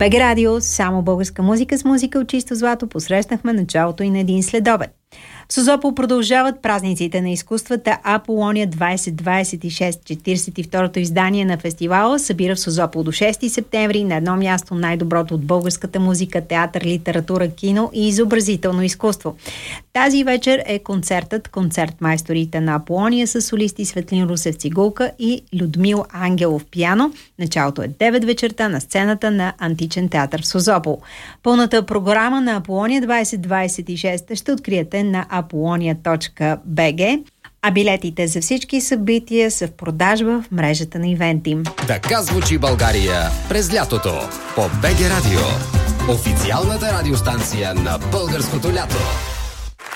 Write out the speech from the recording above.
БГ Радио, само българска музика с музика от чисто злато, посрещнахме началото и на един следобед. В Созопол продължават празниците на изкуствата. Аполония 2026, 42-то издание на фестивала, събира в Созопол до 6 септември на едно място най-доброто от българската музика, театър, литература, кино и изобразително изкуство. Тази вечер е концерт майсторите на Аполония с солисти Светлин Русев цигулка и Людмил Ангелов пиано. Началото е 9 вечерта на сцената на Античен театър в Созопол. Пълната програма на Аполония 2026 ще откриете на apolonia.bg, а билетите за всички събития са в продажба в мрежата на Ивентим. Така звучи България през лятото по БГ Радио. Официалната радиостанция на българското лято.